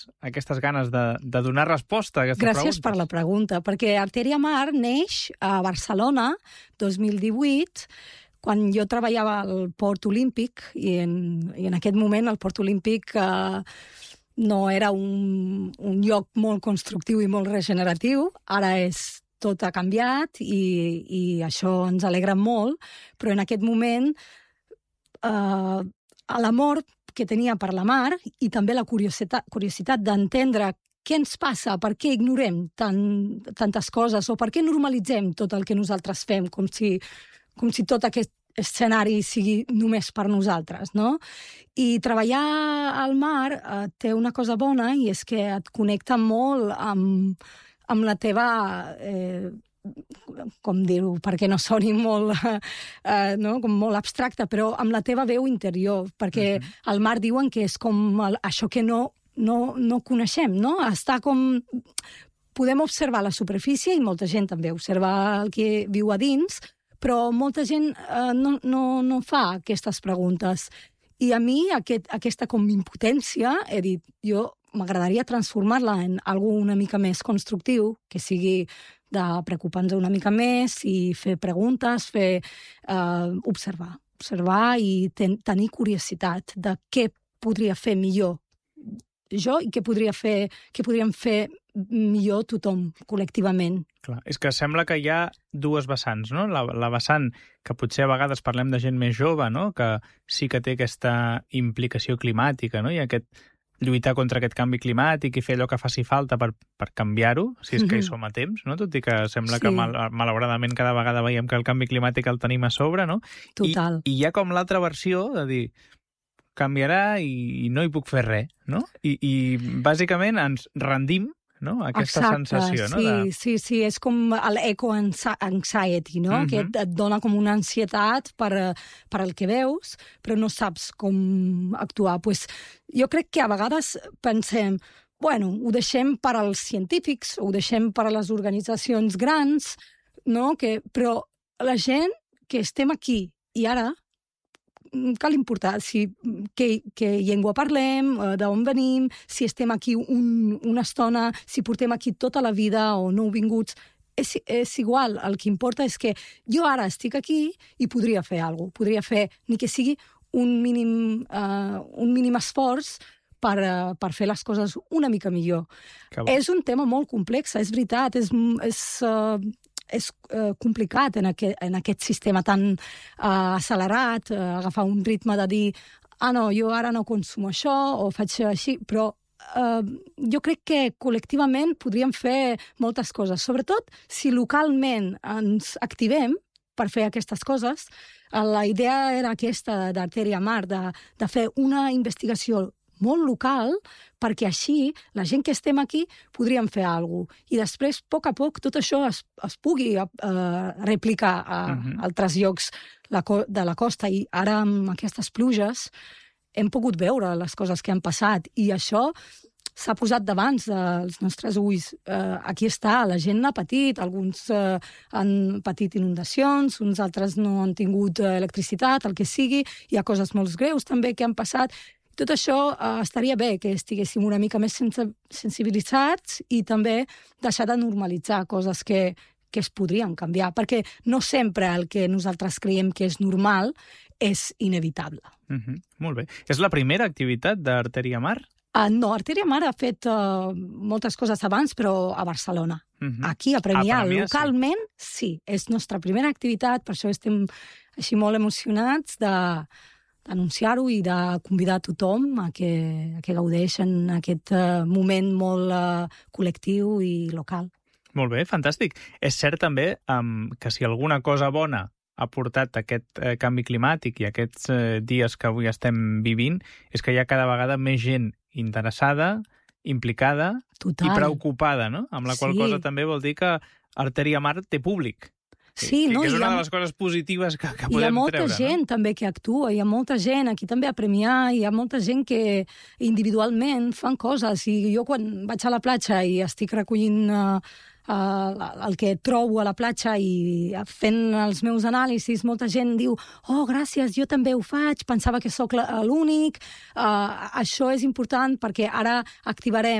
aquestes ganes de donar resposta a aquestes preguntes. Gràcies per la pregunta, perquè Arteria Mar neix a Barcelona 2018, quan jo treballava al Port Olímpic, i en aquest moment el Port Olímpic no era un lloc molt constructiu i molt regeneratiu. Ara tot ha canviat i això ens alegra molt, però en aquest moment l'amor que tenia per la mar i també la curiositat d'entendre què ens passa, per què ignorem tantes coses o per què normalitzem tot el que nosaltres fem, com si tot aquest escenari sigui només per nosaltres, no? I treballar al mar té una cosa bona i és que et connecta molt amb la teva... com dir-ho, perquè no soni molt, com molt abstracte, però amb la teva veu interior, perquè al mar diuen que és com això que no coneixem, no? Està com... Podem observar la superfície i molta gent també observa el que viu a dins, però molta gent no fa aquestes preguntes. I a mi aquesta com impotència, he dit, m'agradaria transformar-la en algo una mica més constructiu, que sigui de preocupar-nos una mica més i fer preguntes, observar i tenir curiositat de què podria fer millor jo i què podríem fer millor tothom, col·lectivament. Clar, és que sembla que hi ha dues vessants, no? La vessant que potser a vegades parlem de gent més jove, no? Que sí que té aquesta implicació climàtica, no? I lluitar contra aquest canvi climàtic i fer allò que faci falta per canviar-ho, si és que hi som a temps, no? Tot i que sembla que malauradament cada vegada veiem que el canvi climàtic el tenim a sobre, no? Total. I hi ha com l'altra versió de dir canviarà i no hi puc fer res, no? I bàsicament ens rendim, no? Aquesta sensació, no? Sí, és com l'eco-anxiety, no? Que et dona com una ansietat per el que veus, però no saps com actuar. Pues, jo crec que a vegades pensem, ho deixem per als científics, ho deixem per a les organitzacions grans, no? Però la gent que estem aquí i ara, cal importar què llengua parlem, d'on venim, si estem aquí una estona, si portem aquí tota la vida o nouvinguts. És igual, el que importa és que jo ara estic aquí i podria fer alguna cosa. Podria fer, ni que sigui un mínim esforç per fer les coses una mica millor. És un tema molt complex, és veritat, és complicat en aquest sistema tan accelerat, agafar un ritme de dir no, jo ara no consumo això o faig així, però jo crec que col·lectivament podríem fer moltes coses, sobretot si localment ens activem per fer aquestes coses. La idea era aquesta d'Arteria Mar, de fer una investigació molt local, perquè així la gent que estem aquí podríem fer alguna cosa. I després, a poc, tot això es pugui replicar a altres llocs de la costa. I ara, amb aquestes pluges, hem pogut veure les coses que han passat. I això s'ha posat davant dels nostres ulls. Aquí està, la gent ha patit, alguns han patit inundacions, uns altres no han tingut electricitat, el que sigui. Hi ha coses molt greus també que han passat. Tot això estaria bé que estiguéssim una mica més sensibilitzats i també deixar de normalitzar coses que es podrien canviar, perquè no sempre el que nosaltres creiem que és normal és inevitable. Molt bé. És la primera activitat d'Arteria Mar? No, Arteria Mar ha fet moltes coses abans, però a Barcelona. Aquí, a Premià, localment, sí. És nostra primera activitat, per això estem així molt emocionats d'anunciar-ho i de convidar a tothom a que gaudeixen aquest moment molt col·lectiu i local. Molt bé, fantàstic. És cert també que si alguna cosa bona ha portat aquest canvi climàtic i aquests dies que avui estem vivint és que hi ha cada vegada més gent interessada, implicada i preocupada, no? Amb la qual cosa també vol dir que Arteria Mar té públic. Sí, que és una de les coses positives que podem treure. Hi ha molta gent també que actua, hi ha molta gent, aquí també a Premià, hi ha molta gent que individualment fan coses, i jo quan vaig a la platja i estic recollint el que trobo a la platja, i fent els meus anàlisis molta gent diu gràcies, jo també ho faig, pensava que sóc l'únic. Això és important perquè ara activarem